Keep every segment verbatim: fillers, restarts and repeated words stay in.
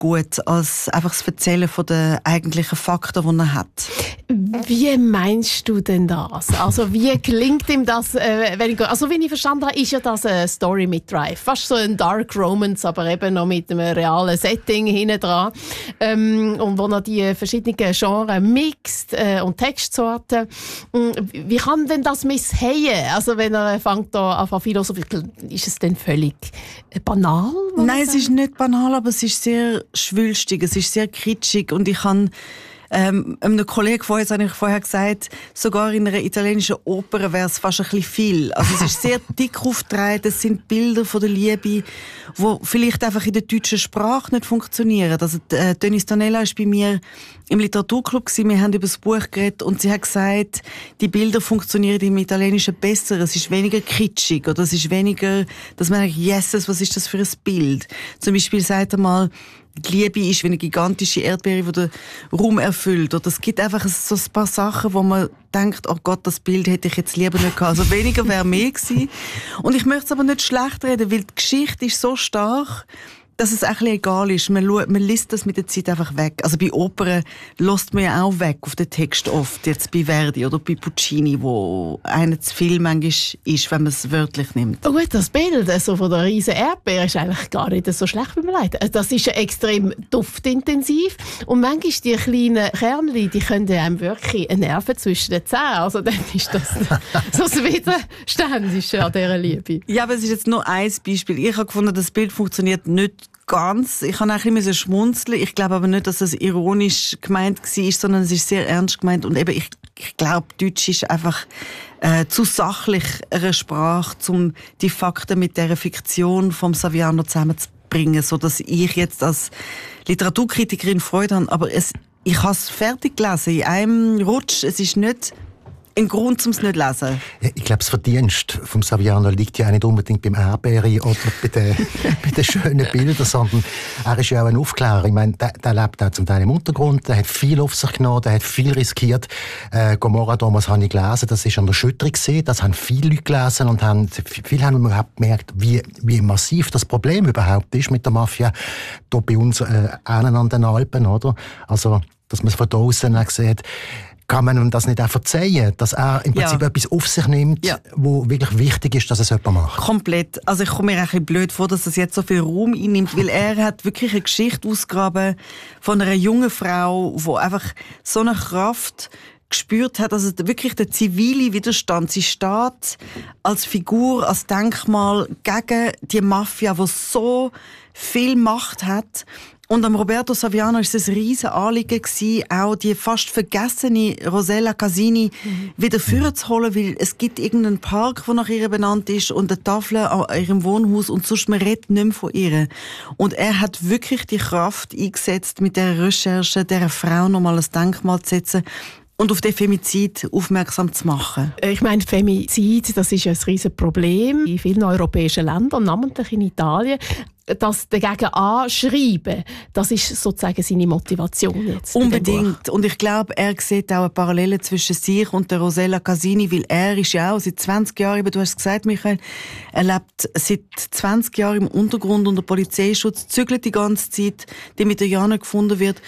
gut als einfach das Erzählen von den eigentlichen Fakten, die er hat. Wie meinst du denn das? Also wie gelingt ihm das? Äh, wenn ich, also wie ich verstanden habe, ist ja das eine Story mit Drive. Fast so ein Dark Romance, aber eben noch mit einem realen Setting hinten dran. Ähm, und wo er die verschiedenen Genres mixt äh, und Textsorten. Wie kann denn das misshauen? Also wenn er fängt da an philosophieren, ist es dann völlig banal? Nein, es ist nicht banal, aber es ist sehr schwülstig, es ist sehr kitschig und ich kann Ähm, einem Kollegen vorher, habe ich vorher gesagt, sogar in einer italienischen Oper wäre es fast ein bisschen viel. Also es ist sehr dick aufgetragen, es sind Bilder von der Liebe, die vielleicht einfach in der deutschen Sprache nicht funktionieren. Also äh, Denise Tonella war bei mir im Literaturclub gewesen, wir haben über das Buch geredet und sie hat gesagt, die Bilder funktionieren im Italienischen besser, es ist weniger kitschig oder es ist weniger, dass man denkt, yes, was ist das für ein Bild? Zum Beispiel sagt er mal, die Liebe ist wie eine gigantische Erdbeere, die den Raum erfüllt. Oder es gibt einfach so ein paar Sachen, wo man denkt, oh Gott, das Bild hätte ich jetzt lieber nicht gehabt. Also weniger wäre mehr gewesen. Und ich möchte es aber nicht schlecht reden, weil die Geschichte ist so stark, dass es auch ein bisschen egal ist. Man, schaut, man liest das mit der Zeit einfach weg. Also bei Opern lässt man ja auch weg auf den Text oft. Jetzt bei Verdi oder bei Puccini, wo einer zu viel manchmal ist, wenn man es wörtlich nimmt. Oh gut, das Bild also von der riesen Erdbeere ist eigentlich gar nicht so schlecht, wie man leidet. Das ist ja extrem duftintensiv. Und manchmal die kleinen Kernchen, die können einem wirklich einen Nerven zwischen den Zähnen. Also dann ist das so das Widerständische an dieser Liebe. Ja, aber es ist jetzt nur ein Beispiel. Ich habe gefunden, das Bild funktioniert nicht ganz. Ich habe ein bisschen schmunzeln. Ich glaube aber nicht, dass es ironisch gemeint war, sondern es ist sehr ernst gemeint. Und eben, ich, ich glaube, Deutsch ist einfach äh, zu sachlich eine Sprache, um die Fakten mit dieser Fiktion vom Saviano zusammenzubringen, sodass ich jetzt als Literaturkritikerin Freude habe. Aber es, ich habe es fertig gelesen, in einem Rutsch. Es ist nicht ein Grund, um es nicht zu lesen. Ich glaube, das Verdienst vom Saviano liegt ja auch nicht unbedingt beim Erdbeere oder bei den, bei den schönen Bildern, sondern er ist ja auch ein Aufklärer. Ich meine, der, der lebt auch zum Teil im Untergrund, der hat viel auf sich genommen, der hat viel riskiert. Äh, Gomorra damals habe ich gelesen, das ist an der Schütterung gesehen, das haben viele Leute gelesen und haben, viele haben überhaupt gemerkt, wie, wie massiv das Problem überhaupt ist mit der Mafia hier bei uns äh, an den Alpen, oder? Also, dass man es von draussen auch sieht. Kann man ihm das nicht auch verzeihen, dass er im Prinzip ja. etwas auf sich nimmt, ja. wo wirklich wichtig ist, dass es jemand macht? Komplett. Also ich komme mir ein bisschen blöd vor, dass es jetzt so viel Raum einnimmt, weil er hat wirklich eine Geschichte ausgegraben von einer jungen Frau, die einfach so eine Kraft gespürt hat, also wirklich der zivile Widerstand. Sie steht als Figur, als Denkmal gegen die Mafia, die so viel Macht hat. Und am Roberto Saviano war es ein riesen Anliegen gewesen, auch die fast vergessene Rosella Casini mhm. wieder vorzuholen, weil es gibt irgendeinen Park, der nach ihr benannt ist und eine Tafel an ihrem Wohnhaus und sonst man redet nicht mehr von ihr. Und er hat wirklich die Kraft eingesetzt, mit der Recherche dieser Frau nochmal ein Denkmal zu setzen und auf den Femizid aufmerksam zu machen. Ich meine, Femizid, das ist ein riesiges Problem in vielen europäischen Ländern, namentlich in Italien. Das dagegen anschreiben, das ist sozusagen seine Motivation jetzt. Unbedingt. Und ich glaube, er sieht auch eine Parallele zwischen sich und der Rosella Casini, weil er ist ja auch seit zwanzig Jahren, du hast es gesagt, Michael, er lebt seit zwanzig Jahren im Untergrund unter Polizeischutz, zügelt die ganze Zeit, die mit der Jana gefunden wird.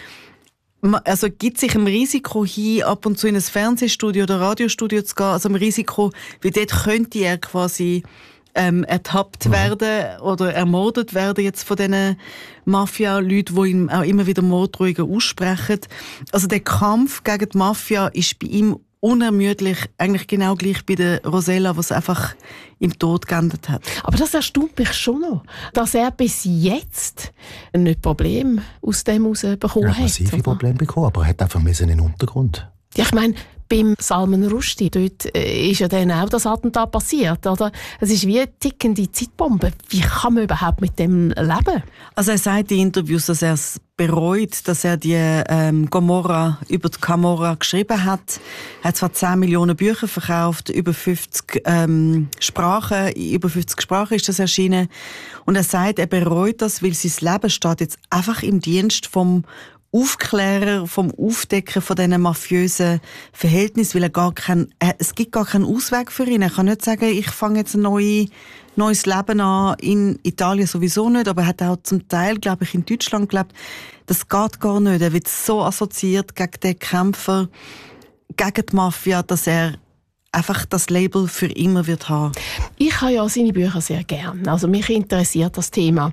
Also gibt sich ein Risiko hin, ab und zu in ein Fernsehstudio oder Radiostudio zu gehen, also ein Risiko, weil dort könnte er quasi ähm, ertappt mhm. werden oder ermordet werden jetzt von diesen Mafia-Leuten, die ihm auch immer wieder Morddrohungen aussprechen. Also der Kampf gegen die Mafia ist bei ihm unermüdlich, eigentlich genau gleich bei der Rosella, was einfach im Tod geendet hat. Aber das erstaunt mich schon noch, dass er bis jetzt nicht Probleme aus dem herausbekommen hat. Er hat massive Probleme bekommen, aber er hat einfach in den Untergrund. Ja, ich meine, beim Salman Rushdie, dort äh, ist ja dann auch das Attentat passiert, oder? Es ist wie eine tickende Zeitbombe. Wie kann man überhaupt mit dem leben? Also er sagt in Interviews, dass er es bereut, dass er die ähm, Gomorra über die Camorra geschrieben hat. Er hat zwar zehn Millionen Bücher verkauft, über fünfzig ähm, Sprachen, in über fünfzig Sprachen ist das erschienen. Und er sagt, er bereut das, weil sein Leben steht jetzt einfach im Dienst vom Aufklärer vom Aufdecken von diesen mafiösen Verhältnissen, weil er gar kein, äh, es gibt gar keinen Ausweg für ihn. Er kann nicht sagen, ich fange jetzt ein neue, neues Leben an, in Italien sowieso nicht, aber er hat auch zum Teil, glaube ich, in Deutschland gelebt. Das geht gar nicht. Er wird so assoziiert gegen den Kämpfer, gegen die Mafia, dass er einfach das Label für immer wird haben. Ich habe ja seine Bücher sehr gern. Also mich interessiert das Thema.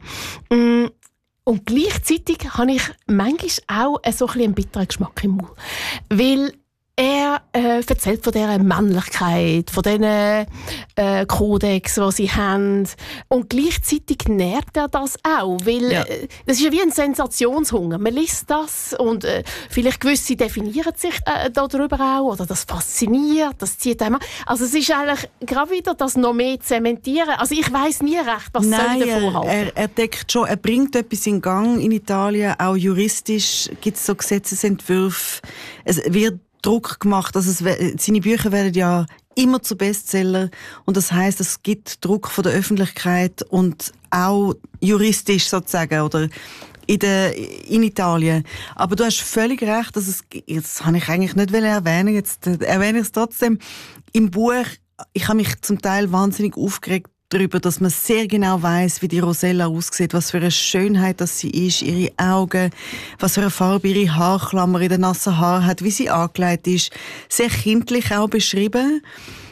Und gleichzeitig habe ich manchmal auch so ein bisschen einen bitteren Geschmack im Mund. Weil er äh, erzählt von dieser Männlichkeit, von diesen äh, Kodex, die sie haben. Und gleichzeitig nährt er das auch. Weil ja. äh, das ist ja wie ein Sensationshunger. Man liest das und äh, vielleicht gewisse definieren sich äh, darüber auch. Oder das fasziniert, das zieht einem an. Also es ist eigentlich gerade wieder das noch mehr zementieren. Also ich weiss nie recht, was Nein, soll ich davon halten. Er, er deckt schon, er bringt etwas in Gang in Italien. Auch juristisch gibt es so Gesetzesentwürfe. Es wird Druck gemacht. Also es, seine Bücher werden ja immer zu Bestseller und das heisst, es gibt Druck von der Öffentlichkeit und auch juristisch sozusagen oder in, der, in Italien. Aber du hast völlig recht, dass es, jetzt habe ich eigentlich nicht erwähnen, jetzt erwähne ich es trotzdem. Im Buch, ich habe mich zum Teil wahnsinnig aufgeregt darüber, dass man sehr genau weiss, wie die Rosella aussieht, was für eine Schönheit das sie ist, ihre Augen, was für eine Farbe ihre Haarklammer in den nassen Haaren hat, wie sie angelegt ist. Sehr kindlich auch beschrieben.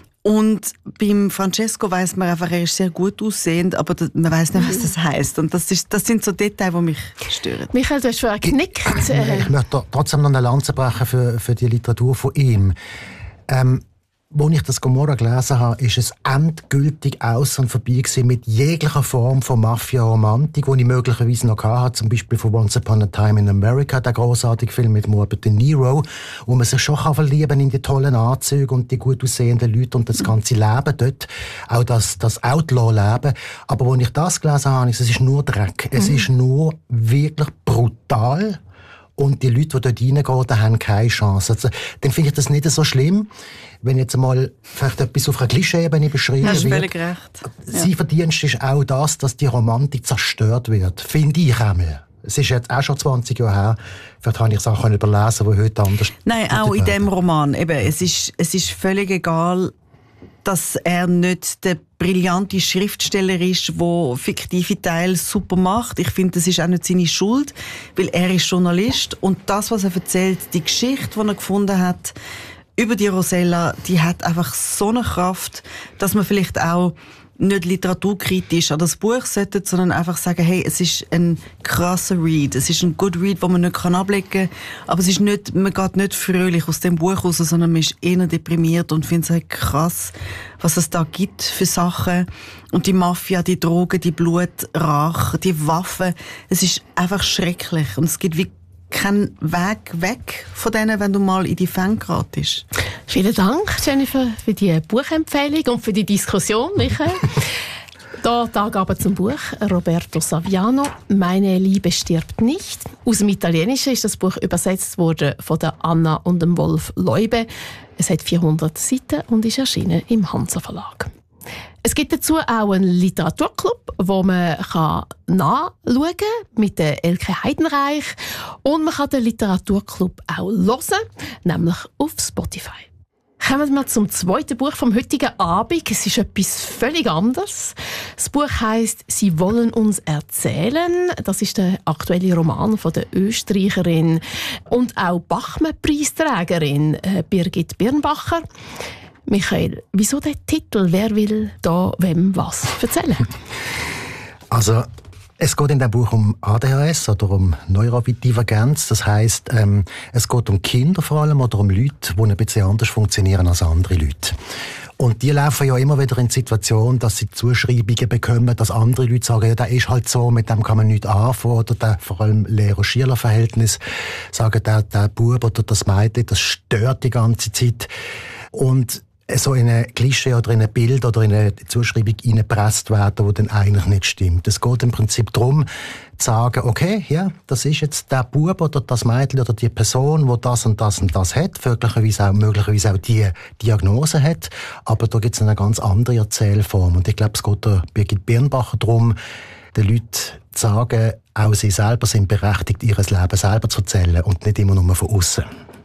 Und beim Francesco weiss man einfach, er ist sehr gut aussehend, aber man weiss nicht, was das heisst. Und das, ist, das sind so Details, die mich stören. Michael, du hast vorher geknickt. Ich, ich möchte trotzdem noch eine Lanze brechen für, für die Literatur von ihm. Ähm, Als ich das Gomorra gelesen habe, ist es endgültig aus und vorbei gewesen mit jeglicher Form von Mafia-Romantik, die ich möglicherweise noch hatte, zum Beispiel von Once Upon a Time in America, der grossartige Film mit Robert De Niro, wo man sich schon verlieben kann in die tollen Anzüge und die gut aussehenden Leute und das ganze Leben dort, auch das, das Outlaw-Leben. Aber als ich das gelesen habe, ist es ist nur Dreck. Es mhm. ist nur wirklich brutal. Und die Leute, die dort reingehen, haben keine Chance. Also, dann finde ich das nicht so schlimm, wenn jetzt einmal vielleicht etwas auf einer Klischee-Ebene beschrieben wird. Hast du völlig recht. Sein ja. Verdienst ist auch das, dass die Romantik zerstört wird. Finde ich einmal. Es ist jetzt auch schon zwanzig Jahre her. Vielleicht habe ich Sachen überlesen, die heute anders sind. Nein, auch in diesem Roman. Eben, es ist, es ist völlig egal, dass er nicht der brillante Schriftsteller ist, der fiktive Teile super macht. Ich finde, das ist auch nicht seine Schuld, weil er ist Journalist und das, was er erzählt, die Geschichte, die er gefunden hat über die Rosella, die hat einfach so eine Kraft, dass man vielleicht auch nicht literaturkritisch an das Buch sollte, sondern einfach sagen, hey, es ist ein krasser Read, es ist ein good Read, den man nicht ablegen kann, aber es ist nicht, man geht nicht fröhlich aus dem Buch raus, sondern man ist eher deprimiert und findet es halt krass, was es da gibt für Sachen und die Mafia, die Drogen, die Blutrache, die Waffen, es ist einfach schrecklich und es gibt wie kein Weg weg von denen, wenn du mal in die Fänge geratest. Vielen Dank, Jennifer, für die Buchempfehlung und für die Diskussion, Michael. Da die Angaben zum Buch. Roberto Saviano, «Meine Liebe stirbt nicht». Aus dem Italienischen ist das Buch übersetzt worden von der Anna und dem Wolf Leube. Es hat vierhundert Seiten und ist erschienen im Hansa Verlag. Es gibt dazu auch einen Literaturclub, wo man kann nachschauen kann mit der Elke Heidenreich. Und man kann den Literaturclub auch hören, nämlich auf Spotify. Kommen wir zum zweiten Buch vom heutigen Abend. Es ist etwas völlig anderes. Das Buch heisst «Sie wollen uns erzählen». Das ist der aktuelle Roman von der Österreicherin und auch Bachmann-Preisträgerin Birgit Birnbacher. Michael, wieso der Titel? Wer will da wem was erzählen? Also, es geht in dem Buch um A D H S oder um Neurodivergenz. Das heisst, ähm, es geht um Kinder vor allem oder um Leute, die ein bisschen anders funktionieren als andere Leute. Und die laufen ja immer wieder in die Situation, dass sie Zuschreibungen bekommen, dass andere Leute sagen, ja, der ist halt so, mit dem kann man nichts anfangen. Oder der, vor allem Lehrer-Schüler-Verhältnis sagen, der, der Bub oder das Mädchen, das stört die ganze Zeit. Und so in ein Klischee oder in ein Bild oder in eine Zuschreibung hineingepresst werden, die dann eigentlich nicht stimmt. Es geht im Prinzip darum, zu sagen, okay, ja, das ist jetzt der Bub oder das Mädchen oder die Person, die das und das und das hat, möglicherweise auch, möglicherweise auch die Diagnose hat, aber da gibt es eine ganz andere Erzählform. Und ich glaube, es geht der Birgit Birnbacher darum, den Leuten zu sagen, auch sie selber sind berechtigt, ihr Leben selber zu erzählen und nicht immer nur von außen.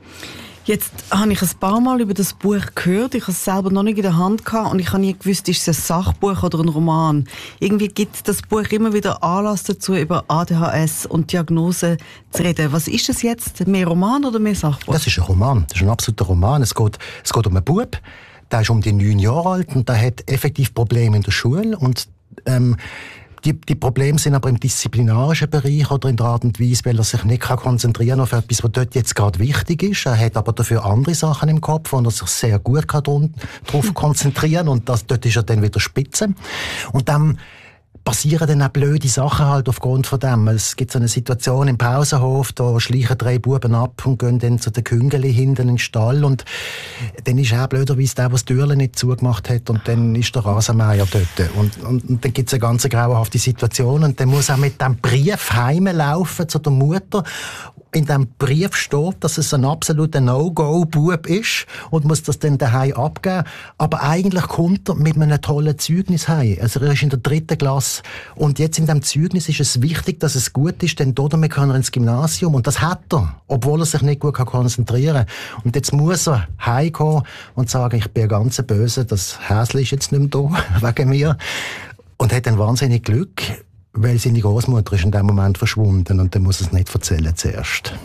Jetzt habe ich ein paar Mal über das Buch gehört. Ich habe es selber noch nicht in der Hand gehabt und ich habe nie gewusst, ist es ein Sachbuch oder ein Roman. Irgendwie gibt das Buch immer wieder Anlass dazu, über A D H S und Diagnose zu reden. Was ist es jetzt? Mehr Roman oder mehr Sachbuch? Das ist ein Roman. Das ist ein absoluter Roman. Es geht, es geht um einen Bub, der ist um die neun Jahre alt und der hat effektiv Probleme in der Schule und ähm, Die, die Probleme sind aber im disziplinarischen Bereich oder in der Art und Weise, weil er sich nicht konzentrieren kann auf etwas, was dort jetzt gerade wichtig ist. Er hat aber dafür andere Sachen im Kopf, wo er sich sehr gut darauf konzentrieren kann und das, dort ist er dann wieder spitze. Und dann passieren dann auch blöde Sachen halt aufgrund von dem. Es gibt so eine Situation im Pausenhof, da schleichen drei Buben ab und gehen dann zu den Küngeli hinten in den Stall und dann ist auch blöderweise der, der die Türen nicht zugemacht hat und dann ist der Rasenmäher dort. Und, und, und dann gibt es eine ganz grauenhafte Situation und dann muss er mit dem Brief heimlaufen zu der Mutter. In diesem Brief steht, dass es ein absoluter No-Go-Bub ist und muss das dann daheim abgeben. Aber eigentlich kommt er mit einem tollen Zeugnis heim. Also er ist in der dritten Klasse und jetzt in diesem Zeugnis ist es wichtig, dass es gut ist, denn damit kann er ins Gymnasium und das hat er, obwohl er sich nicht gut konzentrieren kann. Und jetzt muss er heimkommen und sagen, ich bin ganz böse, das Häsli ist jetzt nicht mehr da, wegen mir. Und hat ein wahnsinnig Glück, weil seine Großmutter ist in dem Moment verschwunden und dann muss er es nicht erzählen zuerst.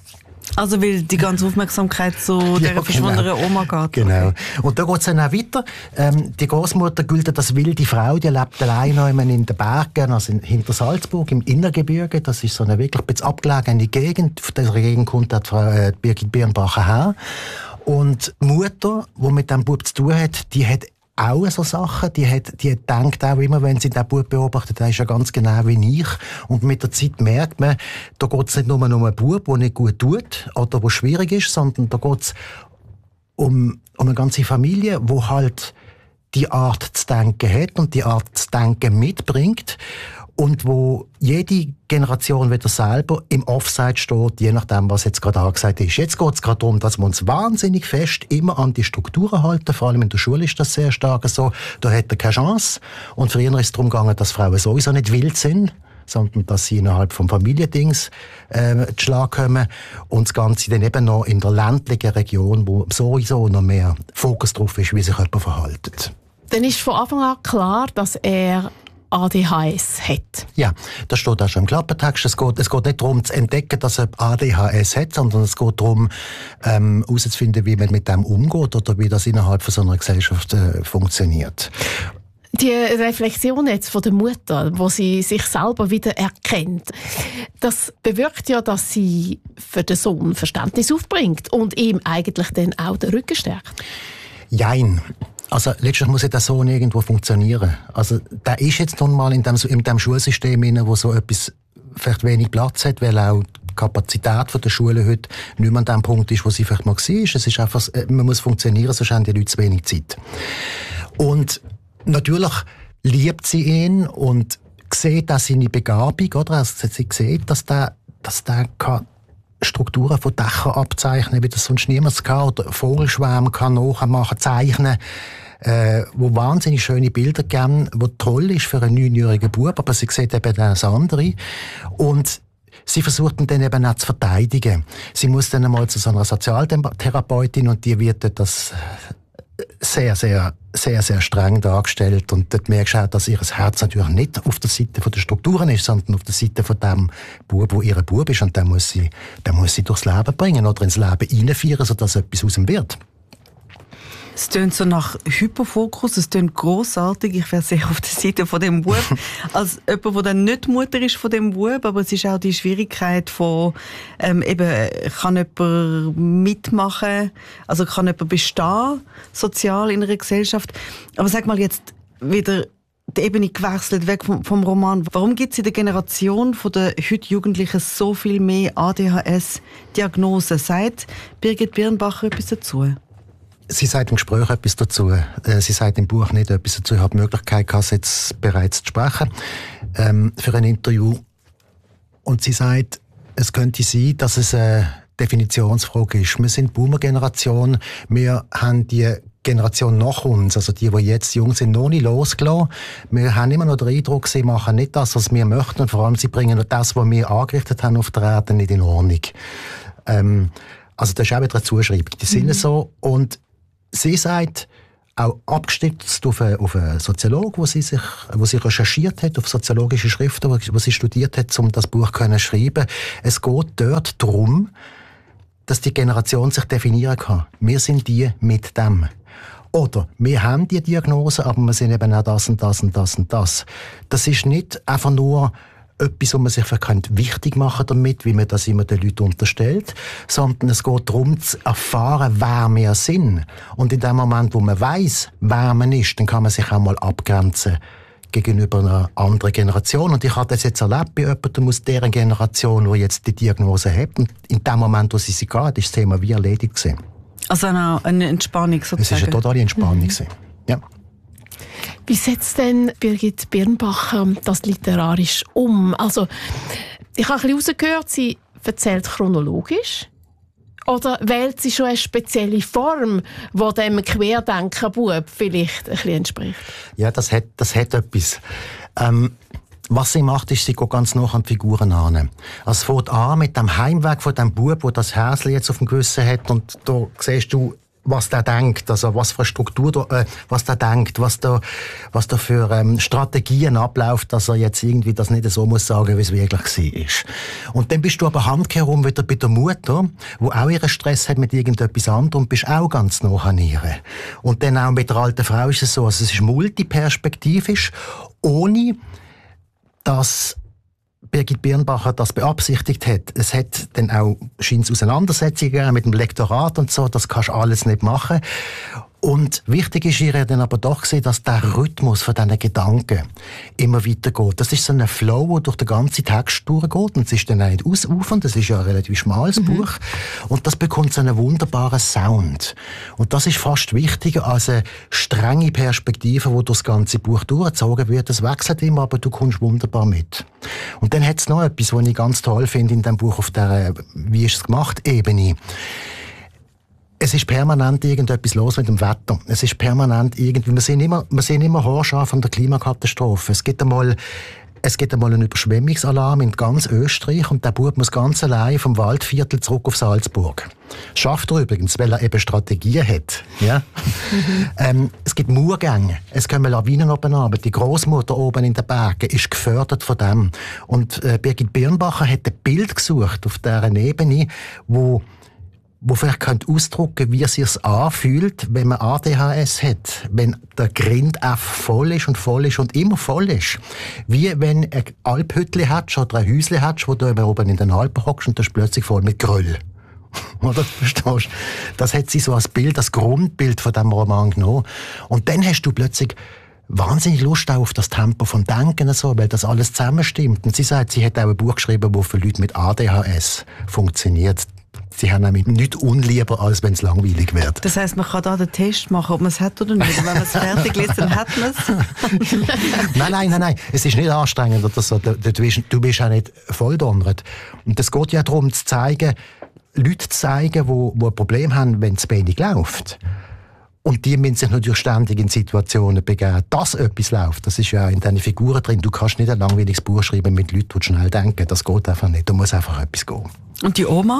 Also weil die ganze Aufmerksamkeit zu ja, dieser verschwundenen genau. Oma geht. Genau. Und da geht es dann auch weiter. Ähm, die Großmutter gilt als wilde Frau, die lebt allein in den Bergen, also in, hinter Salzburg, im Innergebirge. Das ist so eine wirklich ein bisschen abgelegene Gegend. Von dieser Gegend kommt auch Frau äh, Birgit Birnbacher her. Und die Mutter, die mit diesem Bub zu tun hat, die hat auch so Sachen, die hat, die denkt auch immer, wenn sie den Bub beobachtet, der ist ja ganz genau wie ich. Und mit der Zeit merkt man, da geht es nicht nur um einen Bub, der nicht gut tut oder der schwierig ist, sondern da geht es um, um eine ganze Familie, die halt die Art zu denken hat und die Art zu denken mitbringt und wo jede Generation wieder selber im Offside steht, je nachdem, was jetzt gerade angesagt ist. Jetzt geht es gerade darum, dass wir uns wahnsinnig fest immer an die Strukturen halten. Vor allem in der Schule ist das sehr stark so. Da hat er keine Chance. Und früher ist es darum gegangen, dass Frauen sowieso nicht wild sind, sondern dass sie innerhalb vom Familiendings äh, zu Schlag kommen. Und das Ganze dann eben noch in der ländlichen Region, wo sowieso noch mehr Fokus drauf ist, wie sich jemand verhält. Dann ist von Anfang an klar, dass er A D H S hat. Ja, das steht auch schon im Klappentext. Es geht, es geht nicht darum zu entdecken, dass er A D H S hat, sondern es geht darum, ähm, herauszufinden, wie man mit dem umgeht oder wie das innerhalb von so einer Gesellschaft äh, funktioniert. Die Reflexion jetzt von der Mutter, wo sie sich selber wieder erkennt, das bewirkt ja, dass sie für den Sohn Verständnis aufbringt und ihm eigentlich dann auch den Rücken stärkt. Jein. Also letztlich muss ja der Sohn irgendwo funktionieren. Also der ist jetzt nun mal in dem, in dem Schulsystem inne, wo so etwas vielleicht wenig Platz hat, weil auch die Kapazität der Schule heute nicht mehr an dem Punkt ist, wo sie vielleicht mal war. Es ist einfach, man muss funktionieren, sonst haben die Leute zu wenig Zeit. Und natürlich liebt sie ihn und sieht auch seine Begabung, oder? Also sie sieht, dass der, dass der kann Strukturen von Dächern abzeichnen, wie das sonst niemand kann, oder Vogelschwärme kann nachmachen, zeichnen, äh, wo wahnsinnig schöne Bilder geben, wo toll ist für einen neunjährigen Bub, aber sie sieht eben das andere. Und sie versucht ihn dann eben auch zu verteidigen. Sie muss dann einmal zu so einer Sozialtherapeutin und die wird das sehr, sehr, sehr, sehr streng dargestellt. Und dort merkst du auch, dass ihr Herz natürlich nicht auf der Seite der Strukturen ist, sondern auf der Seite von dem Bub, wo ihr Bub ist. Und den muss sie, den muss sie durchs Leben bringen oder ins Leben reinführen, sodass etwas aus ihm wird. Es tönt so nach Hyperfokus, es tönt grossartig. Ich wäre sehr auf der Seite von dem Bub. Als jemand, der dann nicht Mutter ist von dem Bub, aber es ist auch die Schwierigkeit von, ähm, eben, kann jemand mitmachen, also kann jemand bestehen, sozial in einer Gesellschaft. Aber sag mal jetzt wieder die Ebene gewechselt, weg vom, vom Roman. Warum gibt es in der Generation von der heute Jugendlichen so viel mehr A D H S-Diagnosen? Sagt Birgit Birnbacher etwas dazu? Sie sagt im Gespräch etwas dazu. Sie sagt im Buch nicht etwas dazu. Ich habe die Möglichkeit gehabt, jetzt bereits zu sprechen ähm, für ein Interview. Und sie sagt, es könnte sein, dass es eine Definitionsfrage ist. Wir sind Boomer-Generation. Wir haben die Generation nach uns, also die, die jetzt jung sind, noch nicht losgelassen. Wir haben immer noch den Eindruck, sie machen nicht das, was wir möchten, und vor allem sie bringen das, was wir angerichtet haben auf der Erde, nicht in Ordnung. Ähm, also das ist auch wieder eine Zuschreibung. Die sind mhm. so. Und sie sagt, auch abgestützt auf einen, auf einen Soziologen, wo sie sich, wo sie recherchiert hat, auf soziologische Schriften, wo, wo sie studiert hat, um das Buch zu schreiben. Es geht dort darum, dass die Generation sich definieren kann. Wir sind die mit dem. Oder wir haben die Diagnose, aber wir sind eben auch das und das und das und das. Das ist nicht einfach nur etwas, wo man sich wichtig machen kann damit, wie man das immer den Leuten unterstellt, sondern es geht darum, zu erfahren, wer wir sind. Und in dem Moment, wo man weiss, wer man ist, dann kann man sich auch mal abgrenzen gegenüber einer anderen Generation. Und ich habe das jetzt erlebt bei jemandem aus dieser Generation, die jetzt die Diagnose hat. Und in dem Moment, wo sie sie geht, ist das Thema wie erledigt gewesen. Also eine Entspannung sozusagen? Es war eine totale Entspannung. Mhm. Ja. Wie setzt denn Birgit Birnbacher das literarisch um? Also, ich habe ein bisschen rausgehört, sie erzählt chronologisch. Oder wählt sie schon eine spezielle Form, die dem Querdenker-Bub vielleicht ein bisschen entspricht? Ja, das hat, das hat etwas. Ähm, was sie macht, ist, sie geht ganz nah an die Figuren an. Also es fängt an mit dem Heimweg von dem Bub, der das Häsli jetzt auf dem Gewissen hat, und da siehst du, was der denkt, also was für eine Struktur, da, äh, was der denkt, was da, was da für ähm, Strategien abläuft, dass er jetzt irgendwie das nicht so muss sagen, wie es wirklich war. Und dann bist du aber handkehrum wieder bei der Mutter, die auch ihren Stress hat mit irgendetwas anderem, und bist auch ganz nah an ihr. Und dann auch mit der alten Frau ist es so, also es ist multiperspektivisch, ohne dass Birgit Birnbacher das beabsichtigt hat. Es hat dann auch scheint Auseinandersetzungen mit dem Lektorat und so, das kannst du alles nicht machen. Und wichtig ist ihr dann aber doch gewesen, dass der Rhythmus von diesen Gedanken immer weitergeht. Das ist so ein Flow, der durch den ganzen Text durchgeht, und es ist dann auch nicht ausufernd, das ist ja ein relativ schmales mhm. Buch, und das bekommt so einen wunderbaren Sound. Und das ist fast wichtiger als eine strenge Perspektive, die durch das ganze Buch durchgezogen wird. Das wechselt immer, aber du kommst wunderbar mit. Und dann hat es noch etwas, was ich ganz toll finde in diesem Buch auf der «Wie ist es gemacht?» Ebene. Es ist permanent irgendetwas los mit dem Wetter. Es ist permanent irgendwie, wir sehen immer, wir sehen immer haarscharf an der Klimakatastrophe. Es gibt einmal, es gibt einmal einen Überschwemmungsalarm in ganz Österreich, und der Bub muss ganz allein vom Waldviertel zurück auf Salzburg. Schafft er übrigens, weil er eben Strategien hat. Ja? Mhm. Ähm, es gibt Murgänge, es kommen Lawinen oben runter. Die Großmutter oben in den Bergen ist gefördert von dem. Und äh, Birgit Birnbacher hat ein Bild gesucht auf dieser Ebene, wo wo vielleicht könnt ausdrücken, wie es sich anfühlt, wenn man A D H S hat, wenn der Grind-F voll ist und voll ist und immer voll ist. Wie wenn ein Alphütli hast oder ein Häusli hast, wo du oben in den Alpen hockst, und das ist plötzlich voll mit Gröll. Oder? Verstehst du? Das hat sie so als Bild, das Grundbild von diesem Roman genommen. Und dann hast du plötzlich wahnsinnig Lust auch auf das Tempo vom Denken, so, weil das alles zusammenstimmt. Und sie sagt, sie hat auch ein Buch geschrieben, das für Leute mit A D H S funktioniert. Sie haben nämlich nichts unlieber, als wenn es langweilig wird. Das heisst, man kann da den Test machen, ob man es hat oder nicht. Wenn man es fertig liest, dann hat man es. Nein, nein, nein, nein. Es ist nicht anstrengend oder so. Du, du, bist, du bist auch nicht volldonnert. Und es geht ja darum, zu zeigen, Leute zu zeigen, die, die ein Problem haben, wenn es wenig läuft. Und die müssen sich natürlich ständig in Situationen begeben, dass etwas läuft. Das ist ja in deinen Figuren drin. Du kannst nicht ein langweiliges Buch schreiben mit Leuten, die schnell denken. Das geht einfach nicht. Da muss einfach etwas gehen. Und die Oma?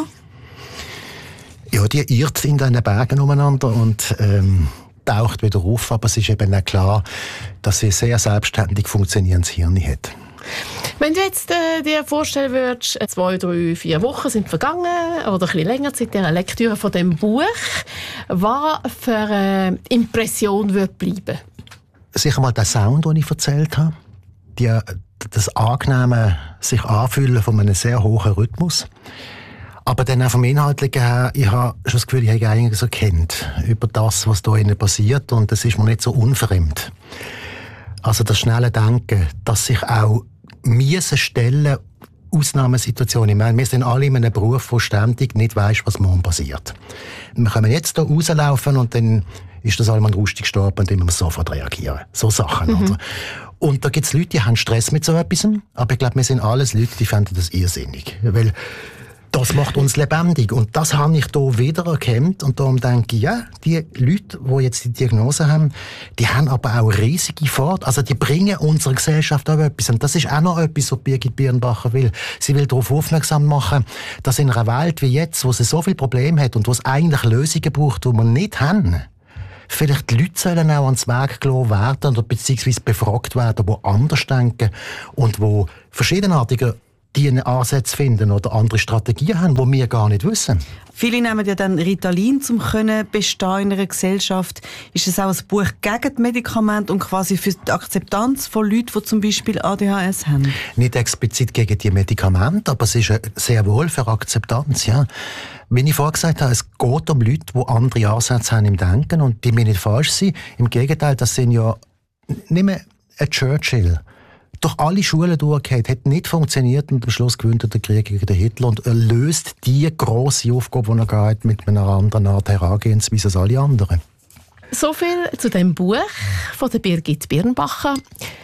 Ja, die irrt in diesen Bergen umeinander und ähm, taucht wieder auf, aber es ist eben auch klar, dass sie ein sehr selbstständig funktionierendes Hirn hat. Wenn du jetzt äh, dir vorstellen würdest, zwei, drei, vier Wochen sind vergangen oder ein bisschen länger seit der Lektüre von dem Buch, was für eine Impression wird bleiben? Sicher mal der Sound, den ich erzählt habe. Die, das angenehme sich anfühlen von einem sehr hohen Rhythmus. Aber dann auch vom Inhaltlichen her, ich habe schon das Gefühl, ich habe eigentlich so kennt über das, was da innen passiert, und das ist mir nicht so unfremd. Also das schnelle Denken, dass sich auch miese Stellen, Ausnahmesituationen, ich meine, wir sind alle in einem Beruf, der ständig nicht weiss, was morgen passiert. Wir können jetzt hier rauslaufen und dann ist das Salman Rushdie gestorben und dann müssen wir sofort reagieren. So Sachen, mhm. oder? Und da gibt es Leute, die haben Stress mit so etwas, aber ich glaube, wir sind alles Leute, die finden das irrsinnig. Weil da das macht uns lebendig. Und das habe ich hier wieder erkannt. Und darum denke ich, ja, die Leute, die jetzt die Diagnose haben, die haben aber auch riesige Fahrt. Also die bringen unserer Gesellschaft auch etwas. Und das ist auch noch etwas, was Birgit Birnbacher will. Sie will darauf aufmerksam machen, dass in einer Welt wie jetzt, wo sie so viele Probleme hat und wo es eigentlich Lösungen braucht, die wir nicht haben, vielleicht die Leute sollen auch ans Weg gelassen werden oder beziehungsweise befragt werden, die anders denken und die verschiedenartige die Ansätze finden oder andere Strategien haben, die wir gar nicht wissen. Viele nehmen ja dann Ritalin, um bestehen in einer Gesellschaft. Ist es auch ein Buch gegen die Medikamente und quasi für die Akzeptanz von Leuten, die zum Beispiel A D H S haben? Nicht explizit gegen die Medikamente, aber es ist sehr wohl für Akzeptanz, ja. Wie ich vorhin gesagt habe, es geht um Leute, die andere Ansätze haben im Denken und die müssen nicht falsch sein. Im Gegenteil, das sind ja nicht mehr ein Churchill. Durch alle Schulen durchgeht, hat nicht funktioniert und am Schluss gewinnt er den Krieg gegen den Hitler und er löst die grosse Aufgabe, die er hat, mit einer anderen Art Herangehensweise als alle anderen. So viel zu dem Buch von der Birgit Birnbacher.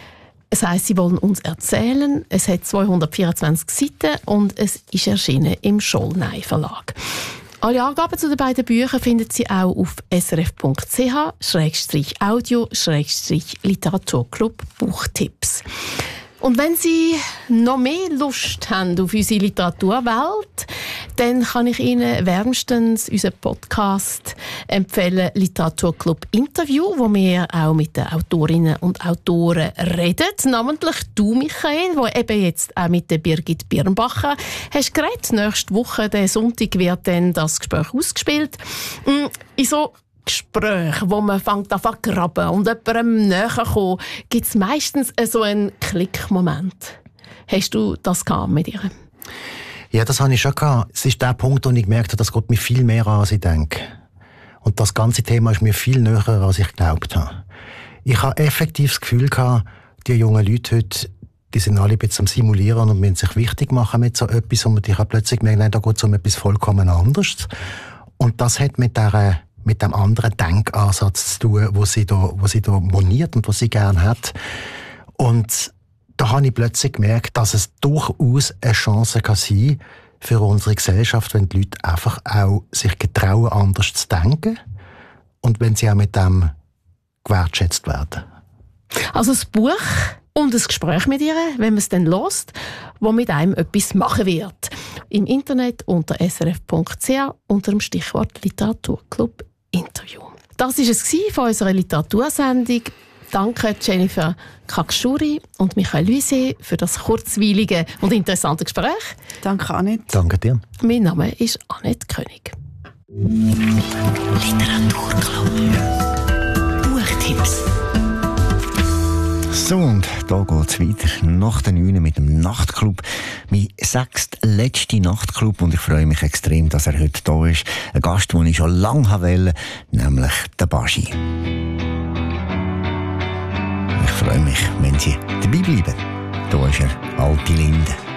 Es heisst, sie wollen uns erzählen. Es hat zweihundertvierundzwanzig Seiten und es ist erschienen im Schollnei Verlag. Alle Angaben zu den beiden Büchern finden Sie auch auf srf punkt c h slash audio slash literaturclub Buchtipps. Und wenn Sie noch mehr Lust haben auf unsere Literaturwelt, dann kann ich Ihnen wärmstens unseren Podcast empfehlen, Literaturclub Interview, wo wir auch mit den Autorinnen und Autoren reden. Namentlich du, Michael, wo eben jetzt auch mit der Birgit Birnbacher hast geredet. Nächste Woche, den Sonntag, wird dann das Gespräch ausgespielt. In so Gespräche, wo man fängt an zu graben und jemandem näher kommen, gibt es meistens so einen Klickmoment. Hast du das gehabt mit ihr? Ja, das habe ich schon gehabt. Es ist der Punkt, wo ich gemerkt habe, das geht mir viel mehr an, als ich denke. Und das ganze Thema ist mir viel näher, als ich geglaubt habe. Ich habe effektiv das Gefühl gehabt, die jungen Leute heute, die sind alle ein bisschen am Simulieren und müssen sich wichtig machen mit so etwas. Und ich habe plötzlich gemerkt, nein, da geht es um etwas vollkommen anderes. Und das hat mit der mit dem anderen Denkansatz zu tun, wo sie da, wo sie da moniert und was sie gerne hat. Und da habe ich plötzlich gemerkt, dass es durchaus eine Chance kann sein für unsere Gesellschaft, wenn die Leute einfach auch sich getrauen, anders zu denken und wenn sie auch mit dem gewertschätzt werden. Also das Buch und das Gespräch mit ihr, wenn man es dann hört, wo mit einem etwas machen wird. Im Internet unter srf punkt c h unter dem Stichwort Literaturclub Interview. Das war es von unserer Literatursendung. Danke Jennifer Kakschuri und Michael Luise für das kurzweilige und interessante Gespräch. Danke, Annette. Danke dir. Mein Name ist Annette König. Literaturclub. Buchtipps. So, und da geht's weiter. Nach den neun mit dem Nachtclub. Mein sechstletzter Nachtclub. Und ich freue mich extrem, dass er heute da ist. Ein Gast, den ich schon lange wollte, nämlich der Baschi. Ich freue mich, wenn Sie dabei bleiben. Da ist er, Alte Linde.